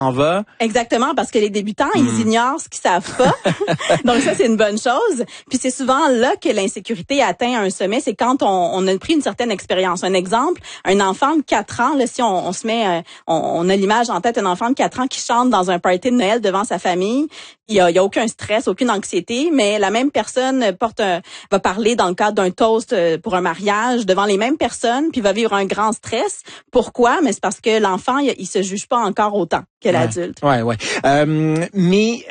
en va. Exactement, parce que les débutants, ils ignorent ce qu'ils savent pas. Donc ça, c'est une bonne chose. Puis c'est souvent là que l'insécurité atteint un sommet, c'est quand on a pris une certaine expérience. Un exemple, un enfant de 4 ans, là, si on se met, on a l'image en tête, un enfant de 4 ans qui chante dans un party de Noël devant sa famille, il y a aucun stress, aucune anxiété, mais la même personne va parler dans le cadre d'un toast pour un mariage devant les mêmes personnes, puis va vivre un grand stress. Pourquoi? Mais c'est parce que l'enfant, il se juge pas encore autant que l'adulte. Ouais. Mais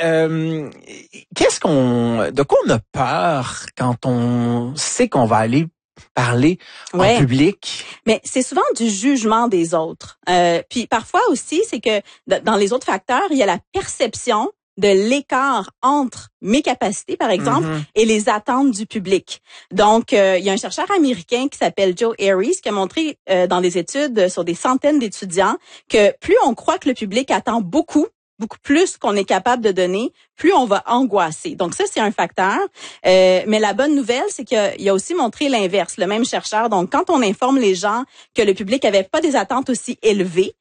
de quoi on a peur quand on sait qu'on va aller parler en public? Mais c'est souvent du jugement des autres. Puis parfois aussi, c'est que dans les autres facteurs, il y a la perception de l'écart entre mes capacités, par exemple, et les attentes du public. Donc, il y a un chercheur américain qui s'appelle Joe Harris qui a montré dans des études sur des centaines d'étudiants que plus on croit que le public attend beaucoup plus qu'on est capable de donner, plus on va angoisser. Donc ça, c'est un facteur. Mais la bonne nouvelle, c'est qu'il a aussi montré l'inverse, le même chercheur. Donc, quand on informe les gens que le public avait pas des attentes aussi élevées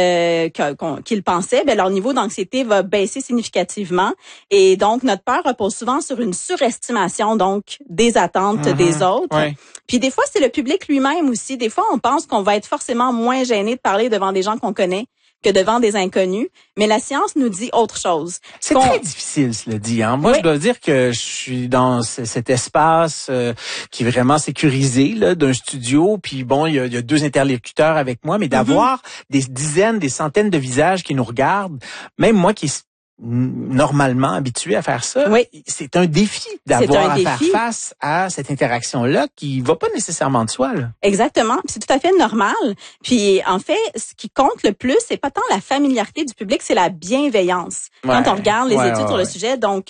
qu'ils pensaient, ben leur niveau d'anxiété va baisser significativement. Et donc, notre peur repose souvent sur une surestimation donc des attentes des autres. Ouais. Puis des fois, c'est le public lui-même aussi. Des fois, on pense qu'on va être forcément moins gêné de parler devant des gens qu'on connaît que devant des inconnus, mais la science nous dit autre chose. C'est très difficile, cela dit. Hein? Moi, je dois dire que je suis dans cet espace qui est vraiment sécurisé là, d'un studio, puis bon, il y a 2 interlocuteurs avec moi, mais d'avoir des dizaines, des centaines de visages qui nous regardent, même moi qui est normalement habitué à faire ça, c'est un défi d'avoir à faire face à cette interaction-là qui va pas nécessairement de soi. Là. Exactement, c'est tout à fait normal. Puis en fait, ce qui compte le plus, c'est pas tant la familiarité du public, c'est la bienveillance. Quand on regarde les études sur le sujet, donc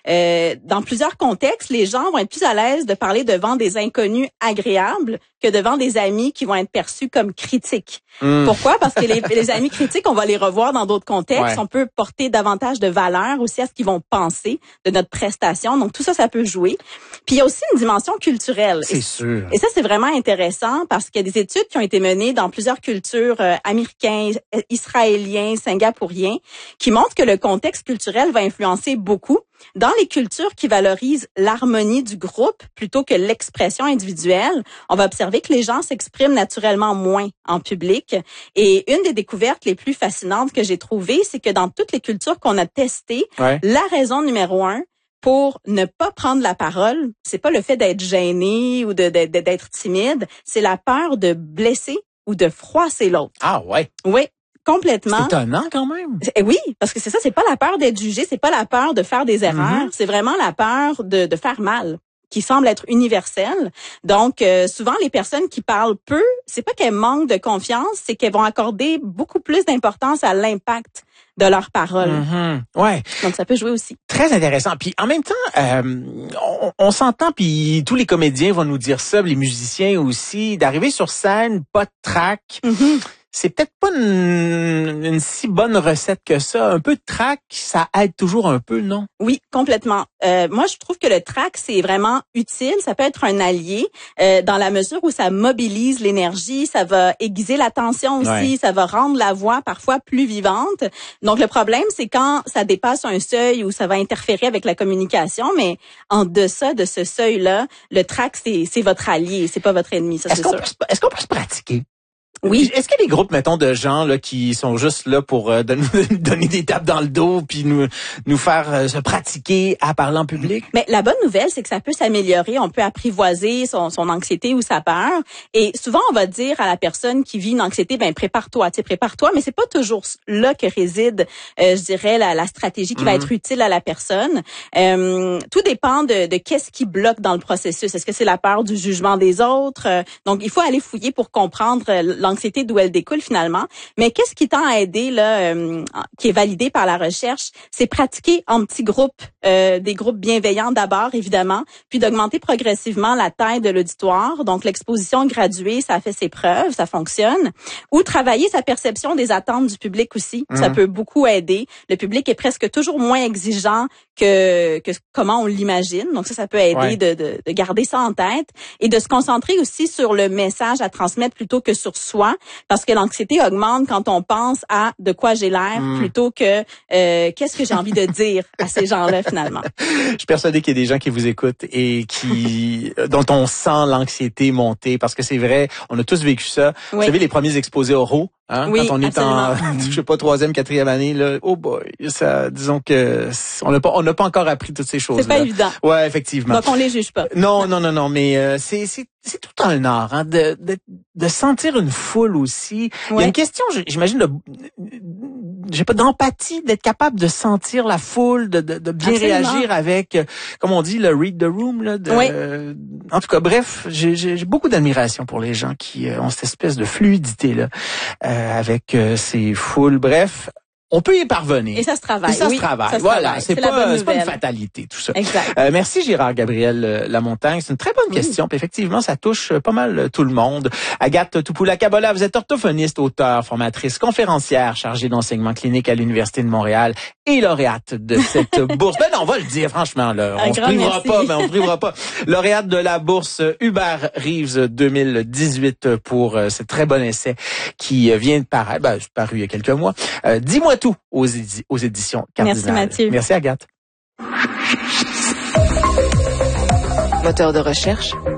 dans plusieurs contextes, les gens vont être plus à l'aise de parler devant des inconnus agréables que devant des amis qui vont être perçus comme critiques. Pourquoi? Parce que les amis critiques, on va les revoir dans d'autres contextes. On peut porter davantage de valeur aussi à ce qu'ils vont penser de notre prestation. Donc, tout ça, ça peut jouer. Puis, il y a aussi une dimension culturelle. C'est sûr. Et ça, c'est vraiment intéressant parce qu'il y a des études qui ont été menées dans plusieurs cultures américaines, israéliennes, singapouriennes, qui montrent que le contexte culturel va influencer beaucoup. Dans les cultures qui valorisent l'harmonie du groupe plutôt que l'expression individuelle, on va observer que les gens s'expriment naturellement moins en public. Et une des découvertes les plus fascinantes que j'ai trouvées, c'est que dans toutes les cultures qu'on a testées, la raison numéro 1 pour ne pas prendre la parole, c'est pas le fait d'être gêné ou d'être timide, c'est la peur de blesser ou de froisser l'autre. Ah ouais. Oui. Complètement. C'est étonnant quand même. Oui, parce que c'est ça, c'est pas la peur d'être jugé, c'est pas la peur de faire des erreurs, c'est vraiment la peur de faire mal qui semble être universelle. Donc souvent les personnes qui parlent peu, c'est pas qu'elles manquent de confiance, c'est qu'elles vont accorder beaucoup plus d'importance à l'impact de leurs paroles. Ouais. Donc ça peut jouer aussi. Très intéressant. Puis en même temps, on s'entend, puis tous les comédiens vont nous dire ça, les musiciens aussi, d'arriver sur scène, pas de trac. C'est peut-être pas une si bonne recette que ça. Un peu de trac, ça aide toujours un peu, non? Oui, complètement. Moi, je trouve que le trac, c'est vraiment utile. Ça peut être un allié dans la mesure où ça mobilise l'énergie, ça va aiguiser l'attention aussi, ça va rendre la voix parfois plus vivante. Donc, le problème, c'est quand ça dépasse un seuil où ça va interférer avec la communication, mais en deçà de ce seuil-là, le trac, c'est votre allié, c'est pas votre ennemi, ça, c'est sûr. Est-ce qu'on peut se pratiquer? Oui. Est-ce qu'il y a des groupes, mettons, de gens là qui sont juste là pour donner des tapes dans le dos puis nous faire se pratiquer à parler en public? Mais la bonne nouvelle, c'est que ça peut s'améliorer. On peut apprivoiser son anxiété ou sa peur. Et souvent, on va dire à la personne qui vit une anxiété, ben prépare-toi, mais c'est pas toujours là que réside, je dirais, la stratégie qui va être utile à la personne. Tout dépend de qu'est-ce qui bloque dans le processus. Est-ce que c'est la peur du jugement des autres? Donc, il faut aller fouiller pour comprendre l'anxiété d'où elle découle finalement. Mais qu'est-ce qui tend à aider là, qui est validé par la recherche, c'est pratiquer en petits groupes, des groupes bienveillants d'abord évidemment, puis d'augmenter progressivement la taille de l'auditoire. Donc l'exposition graduée, ça a fait ses preuves, ça fonctionne. Ou travailler sa perception des attentes du public aussi, ça peut beaucoup aider. Le public est presque toujours moins exigeant que comment on l'imagine. Donc ça peut aider de garder ça en tête et de se concentrer aussi sur le message à transmettre plutôt que sur soi. soi, parce que l'anxiété augmente quand on pense à de quoi j'ai l'air plutôt que qu'est-ce que j'ai envie de dire à ces gens-là finalement. Je suis persuadée qu'il y a des gens qui vous écoutent et dont on sent l'anxiété monter, parce que c'est vrai, on a tous vécu ça. Oui. Vous savez, les premiers exposés oraux, hein, oui, quand on est absolument. je sais pas, 3e, 4e année, là, oh boy, ça, disons que on n'a pas encore appris toutes ces choses-là. C'est pas évident. Ouais, effectivement. Donc on les juge pas. Non, mais c'est tout un art, hein, de sentir une foule aussi. Il y a une question, j'imagine, j'ai pas d'empathie, d'être capable de sentir la foule, de bien Absolument. réagir avec, comme on dit, le read the room, là. En tout cas, bref, j'ai beaucoup d'admiration pour les gens qui ont cette espèce de fluidité là avec ces foules. Bref. On peut y parvenir. Et ça se travaille. Et ça se travaille. Voilà, c'est pas une fatalité tout ça. Exact. Merci Gérard Gabriel Lamontagne, c'est une très bonne question. Puis effectivement, ça touche pas mal tout le monde. Agathe Tupoula-Kabola, vous êtes orthophoniste, auteure, formatrice, conférencière chargée d'enseignement clinique à l'Université de Montréal et lauréate de cette bourse. Ben non, on va le dire franchement là, on se privera pas, mais on se privera pas. Lauréate de la bourse Hubert Reeves 2018 pour ce très bon essai qui vient de paraître, c'est paru il y a quelques mois. Dis-moi tout aux éditions Cardinal. Merci Mathieu. Merci Agathe. Moteur de recherche,